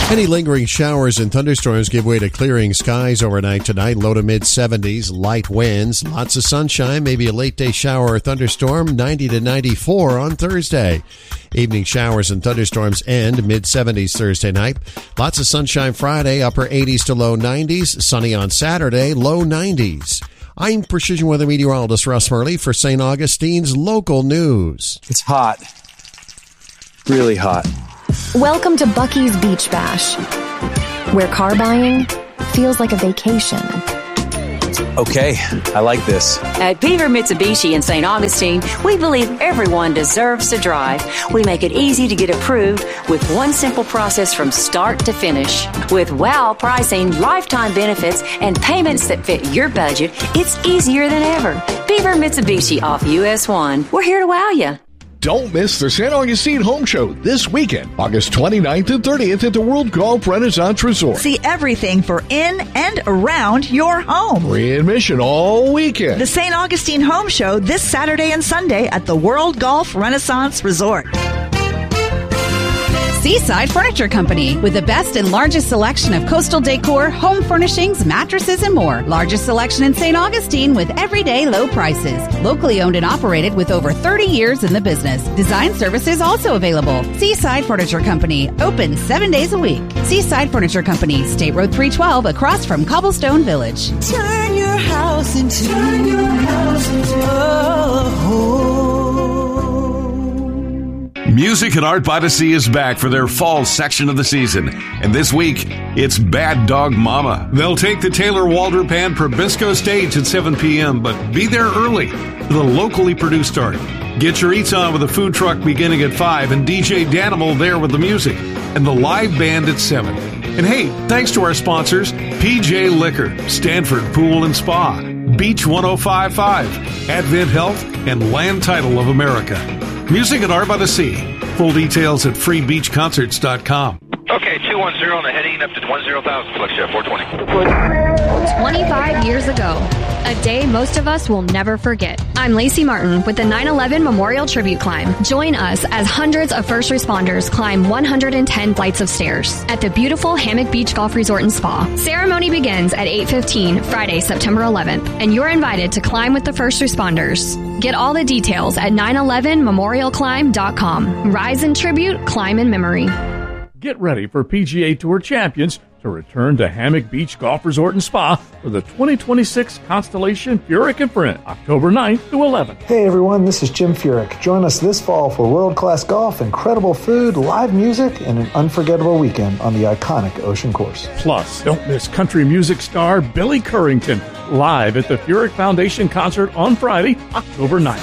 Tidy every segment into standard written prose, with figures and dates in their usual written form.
Any lingering showers and thunderstorms give way to clearing skies overnight tonight. Low to mid-70s, light winds, lots of sunshine, maybe a late-day shower or thunderstorm, 90 to 94 on Thursday. Evening showers and thunderstorms end mid-70s Thursday night. Lots of sunshine Friday, upper 80s to low 90s. Sunny on Saturday, low 90s. I'm Precision Weather Meteorologist Russ Murley for St. Augustine's local news. It's hot. Really hot. Welcome to Buc-ee's Beach Bash, where car buying feels like a vacation. Okay, I like this. At Beaver Mitsubishi in St. Augustine, we believe everyone deserves to drive. We make it easy to get approved with one simple process from start to finish. With wow pricing, lifetime benefits, and payments that fit your budget, it's easier than ever. Beaver Mitsubishi off US 1. We're here to wow you. Don't miss the St. Augustine Home Show this weekend, August 29th and 30th at the World Golf Renaissance Resort. See everything for in and around your home. Free admission all weekend. The St. Augustine Home Show this Saturday and Sunday at the World Golf Renaissance Resort. Seaside Furniture Company, with the best and largest selection of coastal decor, home furnishings, mattresses, and more. Largest selection in St. Augustine with everyday low prices. Locally owned and operated with over 30 years in the business. Design services also available. Seaside Furniture Company, open 7 days a week. Seaside Furniture Company, State Road 312, across from Cobblestone Village. Turn your house into a home. Music and Art by the Sea is back for their fall section of the season. And this week, it's Bad Dog Mama. They'll take the Taylor Waldrop Band Probisco stage at 7 p.m., but be there early for the locally produced art. Get your eats on with a food truck beginning at 5 and DJ Danimal there with the music and the live band at 7. And hey, thanks to our sponsors, PJ Liquor, Stanford Pool and Spa, Beach 1055, Advent Health, and Land Title of America. Music and Art by the Sea. Full details at freebeachconcerts.com. Okay, 210 on the heading up to 10,000. Flex Chef 420. 25 years ago, a day most of us will never forget. I'm Lacey Martin with the 9/11 Memorial Tribute Climb. Join us as hundreds of first responders climb 110 flights of stairs at the beautiful Hammock Beach Golf Resort and Spa. Ceremony begins at 8:15 Friday, September 11th, and you're invited to climb with the first responders. Get all the details at 911memorialclimb.com. Rise in tribute, climb in memory. Get ready for PGA Tour champions to return to Hammock Beach Golf Resort and Spa for the 2026 Constellation Furyk and Friends, October 9th to 11th. Hey everyone, this is Jim Furyk. Join us this fall for world-class golf, incredible food, live music, and an unforgettable weekend on the iconic Ocean Course. Plus, don't miss country music star Billy Currington live at the Furyk Foundation concert on Friday, October 9th.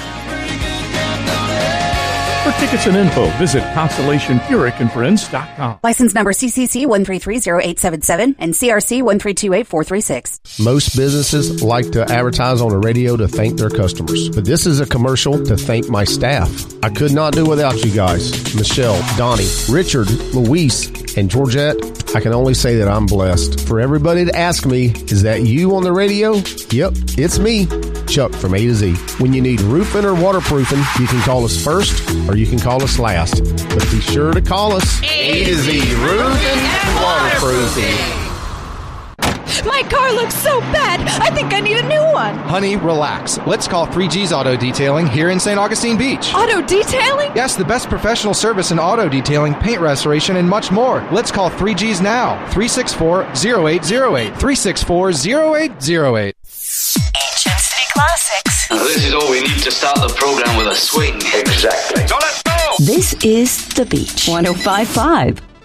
For tickets and info, visit ConstellationFurykandFriends.com. License number CCC 1330877 and CRC 1328436. Most businesses like to advertise on the radio to thank their customers, but this is a commercial to thank my staff. I could not do without you guys. Michelle, Donnie, Richard, Luis, and Georgette. I can only say that I'm blessed. For everybody to ask me, is that you on the radio? Yep, it's me, Chuck from A to Z. When you need roofing or waterproofing, you can call us first or you can call us last. But be sure to call us A to Z Roofing and Waterproofing. My car looks so bad, I think I need a new one. Honey, relax. Let's call 3G's Auto Detailing here in St. Augustine Beach. Auto detailing? Yes, the best professional service in auto detailing, paint restoration, and much more. Let's call 3G's now. 364-0808. 364-0808. Ancient City Classics. This is all we need to start the program with a swing. Exactly. So let's go! This is The Beach 105.5.